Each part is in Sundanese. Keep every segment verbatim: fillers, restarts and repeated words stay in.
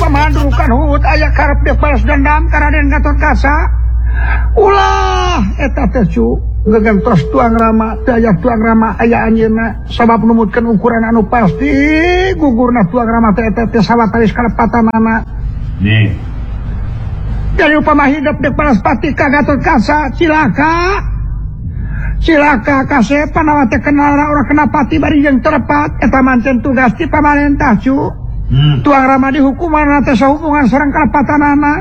pamandukan hut aya karep dek balas dendam ka Raden Gatotkaca. Ulah eta teh cu gegentos tuang rama teu aya tuang rama aya anjeunna sabab numutkeun ukuran anu pasti gugurna tuang rama teh eta teh sawataris kalepatanana. Nih. Jadi upama hidup dek balas pati ka Gatotkaca cilaka. Cilaka kasep panawa teh kenal urang kena pati bari jeung terepat eta mancen tugas ti pamarentah cu. Hmm. Tuang rama dihukuman teh sahubungan sareng kalepatanana.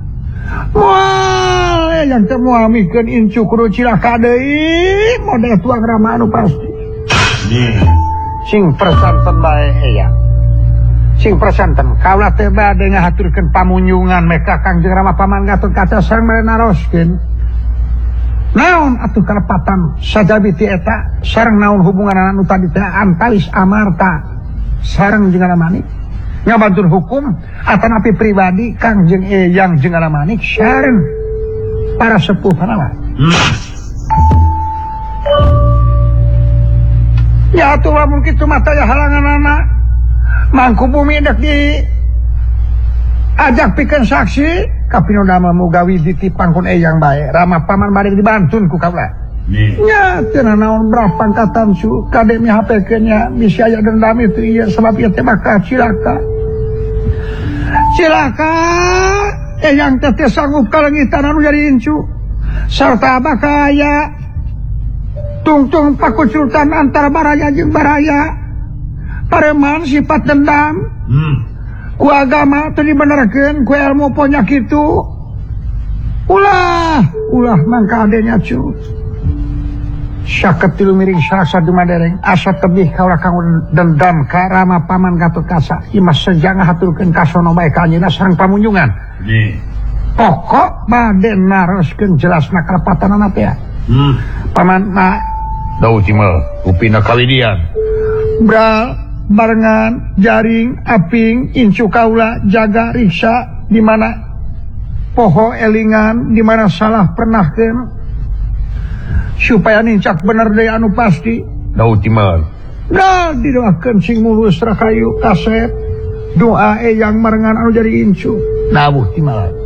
Wah, yang teu moal mikeun incu kudu cilaka deui model tuang rama anu pasti. Nih. Sing persanten bae aya. Sing persanten kaula teh bade ngahaturkeun pamunjungan meka Kangjeng Rama Paman Gatotkaca sareng merenaroskeun. Naon atuh kalepatan sajabi ti eta sareng naon hubungan anu tadi teh antalis amarta sareng jeung Manik ngabantur hukum atanapi pribadi Kangjeng Eyang jeung Manik sareng para sepuh panawa. Hmm. Ya atuh lamun kitu mah teh halanganana mangku bumi dek di ajak pikeun saksi kapinodama mugawi ditipangkun Eyang bae Rama Paman bade dibantun ku kaula. Nya teu naon berapa pangkatan su kade mi hapekeun nya bisi aya dendam itu ieu sebab ieu teh bakal cilaka. Cilaka Eyang teh teu sanggup kalengitan anu jadi incu sarta bakal aya tungtung pakucultan antara baraya jeung baraya pareman sifat dendam. Hmm. Ku agama teu dibenerkeun ku ilmu ponya kitu. Ulah, ulah mangka adenya cu. Saket tilu miring salasa dumadereng asa tebih kaula kang dendam ka Rama Paman Gatotkaca ieu mah sejang ngahaturkeun kasono bae ka anjeunna sareng pamunjungan. Nggih. Pokok bade naroskeun jelasna kalepatanana teh. Hmm. Paman na daud cimel upina kalidian. Bral barengan jaring aping incu kaula jaga riksa di mana poho elingan di mana salah pernahkeun supaya nincak bener deui anu pasti daud timel da didoakeun sing mulus rakayu kasep doa Eyang marengan anu jadi incu dawuh timel.